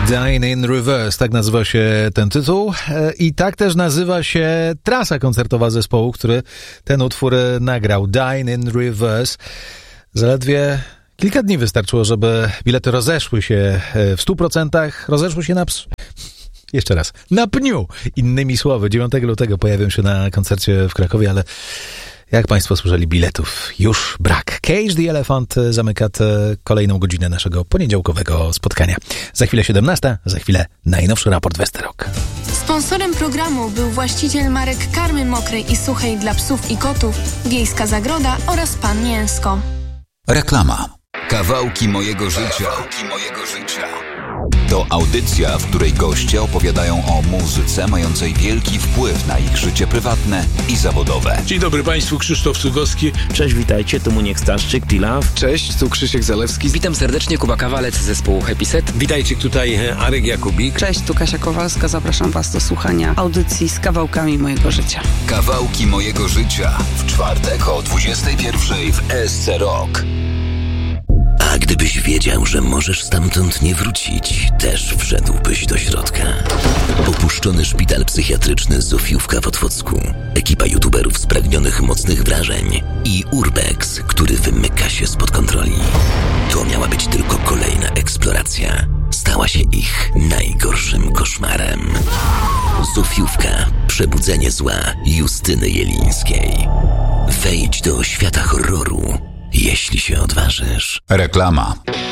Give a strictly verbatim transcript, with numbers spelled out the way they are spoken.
Dying in Reverse, tak nazywa się ten tytuł i tak też nazywa się trasa koncertowa zespołu, który ten utwór nagrał. Dying in Reverse. Zaledwie kilka dni wystarczyło, żeby bilety rozeszły się w stu procentach, rozeszły się na... Ps- Jeszcze raz, na pniu! Innymi słowy, dziewiątego lutego pojawią się na koncercie w Krakowie, ale jak Państwo słyszeli, biletów już brak. Cage the Elephant zamyka tę kolejną godzinę naszego poniedziałkowego spotkania. Za chwilę siedemnasta, za chwilę najnowszy raport Westerok. Sponsorem programu był właściciel marek karmy mokrej i suchej dla psów i kotów, Wiejska Zagroda oraz Pan Mięsko. Reklama. Kawałki mojego życia. Kawałki mojego życia. To audycja, w której goście opowiadają o muzyce mającej wielki wpływ na ich życie prywatne i zawodowe. Dzień dobry Państwu, Krzysztof Cugowski. Cześć, witajcie, tu Muniek Staszczyk, Pilaw. Cześć, tu Krzysiek Zalewski. Witam serdecznie, Kuba Kawalec z zespołu Happy Set. Witajcie, tutaj Arek Jakubik. Cześć, tu Kasia Kowalska, zapraszam Was do słuchania audycji z kawałkami mojego życia. Kawałki mojego życia w czwartek o dwudziestej pierwszej w S C Rock. A gdybyś wiedział, że możesz stamtąd nie wrócić, też wszedłbyś do środka. Opuszczony szpital psychiatryczny Zofiówka w Otwocku, ekipa youtuberów spragnionych mocnych wrażeń i Urbex, który wymyka się spod kontroli. To miała być tylko kolejna eksploracja. Stała się ich najgorszym koszmarem. Zofiówka. Przebudzenie zła Justyny Jelińskiej. Wejdź do świata horroru, jeśli się odważysz. Reklama.